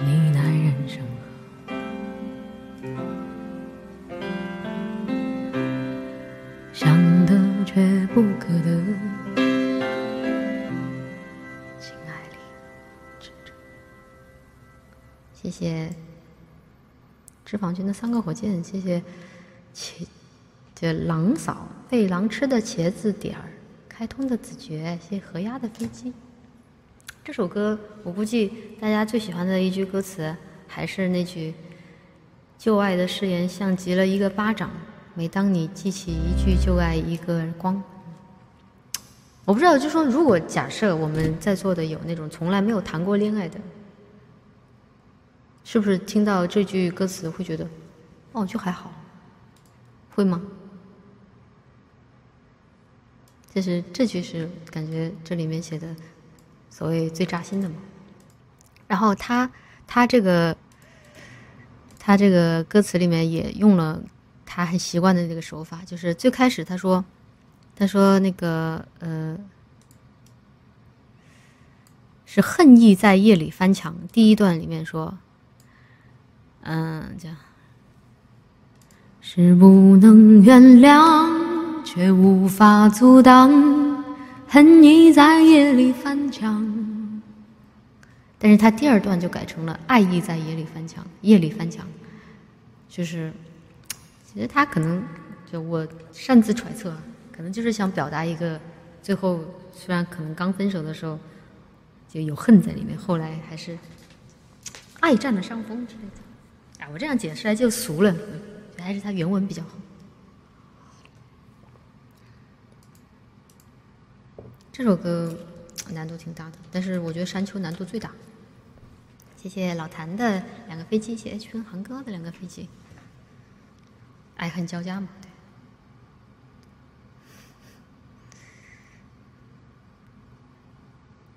呢喃人生河，想得却不可得，情爱里执着。谢谢脂肪君的3个火箭，谢谢这狼嫂被狼吃的茄子点儿，开通的子爵，谢谢河鸭的飞机。这首歌我估计大家最喜欢的一句歌词还是那句旧爱的誓言像极了一个巴掌，每当你记起一句旧爱一个光。我不知道，就说如果假设我们在座的有那种从来没有谈过恋爱的，是不是听到这句歌词会觉得哦就还好，会吗？这句是感觉这里面写的所谓最扎心的嘛。然后他这个歌词里面也用了他很习惯的这个手法，就是最开始他说那个是恨意在夜里翻墙，第一段里面说这样是不能原谅却无法阻挡，恨意在夜里翻墙。但是他第2段就改成了爱意在夜里翻墙，就是其实他可能就我擅自揣测，可能就是想表达一个最后虽然可能刚分手的时候就有恨在里面，后来还是爱占了上风之类的。我这样解释来就俗了，还是他原文比较好。这首歌难度挺大的，但是我觉得山丘难度最大。谢谢老谭的2个飞机，谢谢H分航哥的2个飞机。爱恨交加嘛，对。